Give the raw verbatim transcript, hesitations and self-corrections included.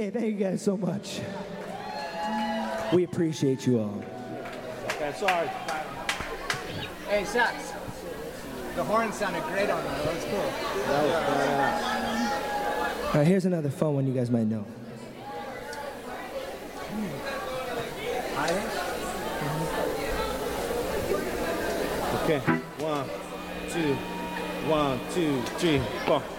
Okay, thank you guys so much. We appreciate you all. Okay, sorry. Hey, Sax. The horn sounded great on that. That was cool. That was badass. All right, here's another fun one you guys might know. Okay, one, two, one, two, three, four.